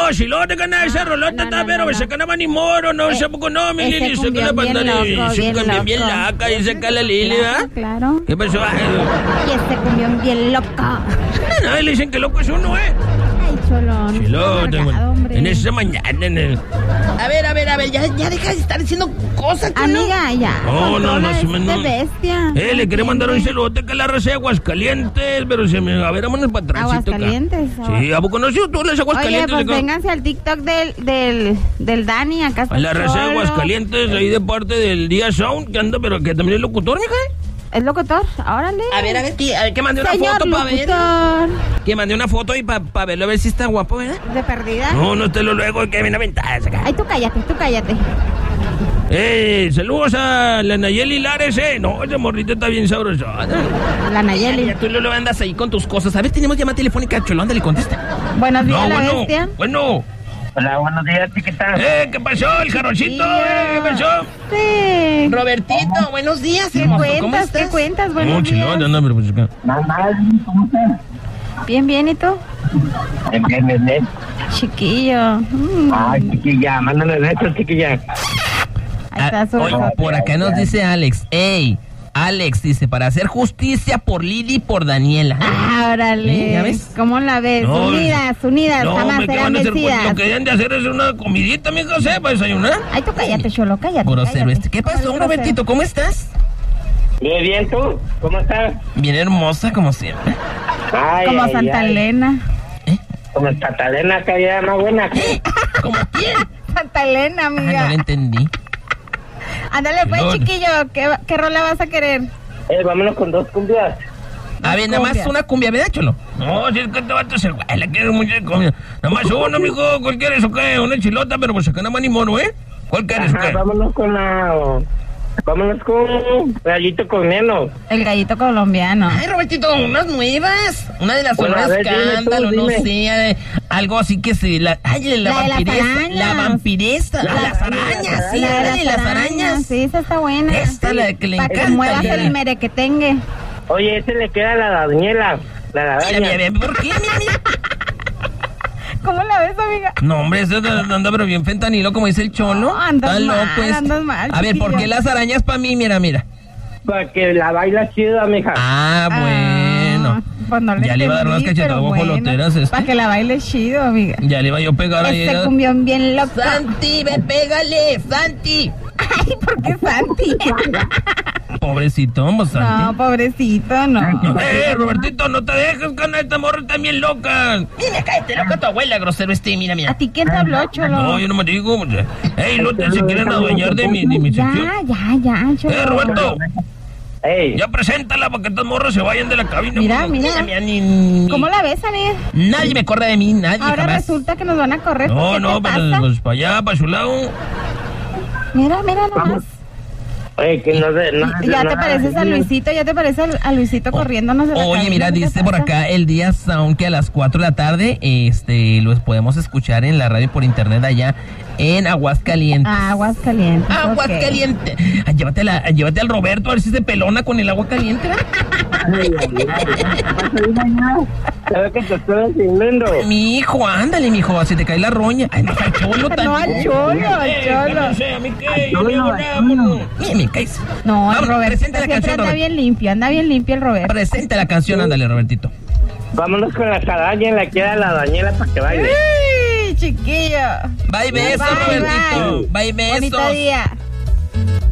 No, si lo te ganas esa rolota, está, pero me sacan a Manimoro, no, ese poco no, mi Lili, se que la bandera, se cambió bien laca, y se la Lili, ¿verdad? Claro. ¿Qué pasó? Y ese cumbión bien loco. No, le dicen que loco es uno, Ay, Cholo, no. Chilo, en esa mañana, A ver, ya deja de estar diciendo cosas que amiga, ya. No, de bestia. Le quería mandar un saludote que la raza de Aguascalientes, pero se me... A ver, vámonos para atrás. Aguascalientes. Sí, ¿a poco no tú las Aguascalientes? Oye, pues vénganse al TikTok del Dani, acá está. A la raza de Aguascalientes, ahí de parte del Día Sound, que anda, pero que también es locutor, mija. ¿Es locutor? Órale. A ver, que mandé una Señor foto para ver. Que mandé una foto y para verlo, a ver si está guapo, ¿verdad? ¿De perdida? No te lo luego, que viene a aventar acá. Ay, tú cállate. Saludos a la Nayeli Lares, No, esa morrita está bien sabrosa. La Nayeli. Tú lo andas ahí con tus cosas. A ver, tenemos llamada telefónica, Cholo, ándale, contesta. Buenos días, la bestia. Bueno. Hola, buenos días, chiquita. ¿Qué pasó, el jaroncito? ¿Qué pasó? Sí. Robertito, buenos días, ¿Qué hermoso. cuentas? ¿Cómo estás? ¿Qué cuentas? Buenos días. No, pero pues acá. Mamá, ¿cómo estás? Bien, ¿y tú? Bien. Chiquillo. Ay, chiquilla, mándale besos, chiquilla. Ahí está su... Oye, por acá nos dice Alex. Alex dice, para hacer justicia por Lili y por Daniela. Órale. ¿Ya ves? ¿Cómo la ves? No, Unidas, jamás serán vencidas. Lo que deben de hacer es una comidita, mi José, para desayunar. Ay, tú cállate, Cholo, cállate. Grosero este. ¿Qué pasó, Robertito? ¿Cómo estás? Bien, ¿tú? ¿Cómo estás? Bien hermosa, como siempre. Ay, Como Santa Elena. Como Santa Elena, que había más buena. ¿Cómo quién? Santa Elena, Ay, amiga. no le entendí. Ándale, pues, Chilón. chiquillo, ¿qué rola vas a querer? Vámonos con 2 cumbias. A ver, nada más una cumbia, ¿verdad, Cholo? No, si es que te vas a hacer, güey, le quiero mucho de comida. Nada más uno, mijo, ¿cuál quieres o qué? Una chilota, pero pues acá nada más ni mono, ¿Cuál quieres o qué? Vámonos con gallito con menos. El gallito colombiano. Ay, Robertito, unas nuevas. Una de las Bueno, sonoras a ver, dime escándalo, tú, no dime. sé. Algo así que se... La de las arañas. La vampiresa. Las arañas, sí, La la de las arañas. Sí, esa está buena. Esta, la que le Para encanta. que muevas ya. el merequetengue. Oye, ese le queda a la Daniela. La araña. Mira, ¿por qué? Mira. ¿Cómo la ves, amiga? No, hombre, eso anda pero bien fentanilo, como dice el Cholo. No, andas Está mal, loco, andas mal, A ver, ¿por chiquillo. qué las arañas para mí? Mira. Para que la baila chida, mija. Bueno. Pues no Ya le iba a dar unas entendí, cachetadas pero guajoloteras, Para que la baile chido, amiga. Ya le iba yo a pegar ahí. Este cumbión bien loco. Santi, ve, pégale, Santi. Ay, ¿por qué Santi? Pobrecito, vamos, Santi. No, pobrecito, no. Robertito, no te dejes, cana, esta morra está bien loca. Mira, cállate, loca tu abuela, grosero mira. ¿A ti quién te habló, Cholo? No, yo no me digo. No te se quieren adueñar de mi sección. Ya, Cholo. Roberto, Ey, ya preséntala para que estas morras se vayan de la cabina. Mira. Ni... ¿Cómo la ves, amiga? Nadie me acuerda de mí, nadie Ahora jamás. resulta que nos van a correr. No, ¿Qué te pero pasa? pues para allá, para su lado. Mira nomás. oye, que no Ya te pareces a Luisito, a Luisito corriéndonos de la Oye, cabina, mira, ¿qué te dice por pasa? acá el día Sound que a las 4 de la tarde los podemos escuchar en la radio por internet allá en Aguascalientes. Aguas calientes. Aguas ok. calientes. Llévate al Roberto a ver si se pelona con el agua caliente, ¿verdad? ¿Sabes que te estoy enseñando? Mi hijo, ándale, mi hijo, se te cae la roña. Ay, no, al Cholo No, al Cholo, No sé, a mí qué, yo no hago nada, mono. Mira, me caes. No, el Vamos, Roberto presenta la siempre canción, anda Roberto. bien limpio el Roberto. Presenta la canción, ándale, Robertito. Vámonos con la arañas, la queda la Daniela para que baile. ¡Ay, chiquillo! Bye, beso, Bye, Robertito. Bye, beso. Bonito día.